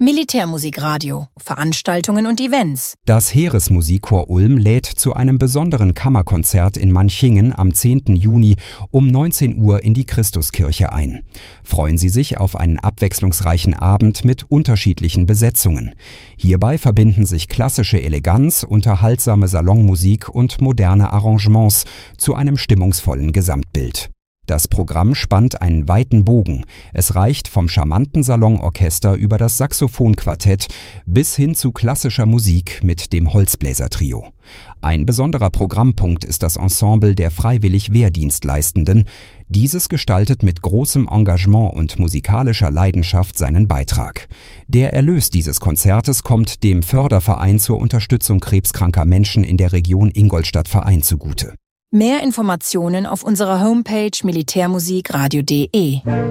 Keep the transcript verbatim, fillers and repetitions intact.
Militärmusikradio, Veranstaltungen und Events. Das Heeresmusikchor Ulm lädt zu einem besonderen Kammerkonzert in Manchingen am zehnten Juni um neunzehn Uhr in die Christuskirche ein. Freuen Sie sich auf einen abwechslungsreichen Abend mit unterschiedlichen Besetzungen. Hierbei verbinden sich klassische Eleganz, unterhaltsame Salonmusik und moderne Arrangements zu einem stimmungsvollen Gesamtbild. Das Programm spannt einen weiten Bogen. Es reicht vom charmanten Salonorchester über das Saxophonquartett bis hin zu klassischer Musik mit dem Holzbläsertrio. Ein besonderer Programmpunkt ist das Ensemble der freiwillig Wehrdienstleistenden. Dieses gestaltet mit großem Engagement und musikalischer Leidenschaft seinen Beitrag. Der Erlös dieses Konzertes kommt dem Förderverein zur Unterstützung krebskranker Menschen in der Region Ingolstadt-Verein zugute. Mehr Informationen auf unserer Homepage militärmusikradio punkt de.